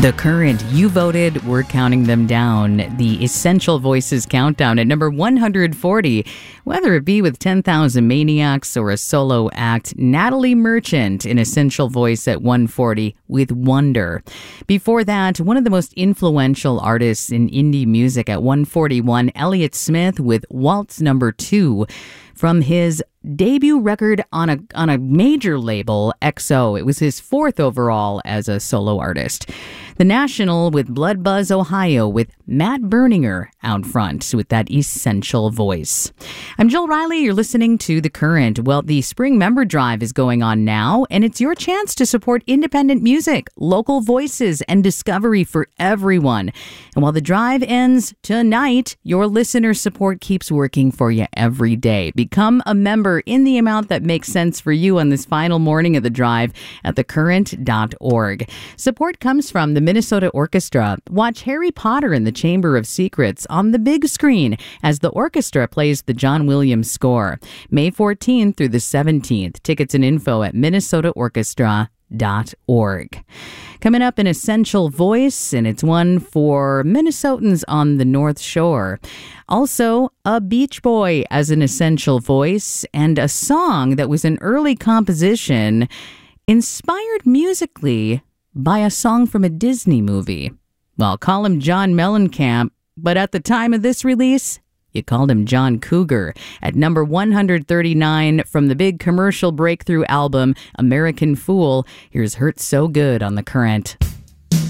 The Current, you voted, we're counting them down. The Essential Voices countdown at number 140. Whether it be with 10,000 Maniacs or a solo act, Natalie Merchant in Essential Voice at 140 with Wonder. Before that, one of the most influential artists in indie music at 141, Elliott Smith with Waltz Number 2. From his debut record on a major label, XO. It was his fourth overall as a solo artist. The National with Blood Buzz Ohio with Matt Berninger out front with that Essential Voice. I'm Jill Riley. You're listening to The Current. Well, the Spring Member Drive is going on now, and it's your chance to support independent music, local voices, and discovery for everyone. And while the drive ends tonight, your listener support keeps working for you every day. Become a member in the amount that makes sense for you on this final morning of the drive at thecurrent.org. Support comes from the Minnesota Orchestra. Watch Harry Potter and the Chamber of Secrets on the big screen as the orchestra plays the John Williams score. May 14th through the 17th. Tickets and info at minnesotaorchestra.org. Coming up, an Essential Voice, and it's one for Minnesotans on the North Shore. Also, a Beach Boy as an Essential Voice, and a song that was an early composition inspired musically by a song from a Disney movie. Well, call him John Mellencamp, but at the time of this release, you called him John Cougar. At number 139 from the big commercial breakthrough album, American Fool, here's Hurt So Good on The Current.